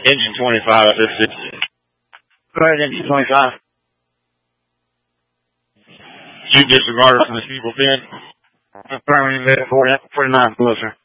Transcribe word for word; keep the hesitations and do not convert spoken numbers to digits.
Engine twenty-five, I said sixty. Go ahead, engine twenty-five. You disregarded from the people pin? Affirmative, forty-nine, hello, sir.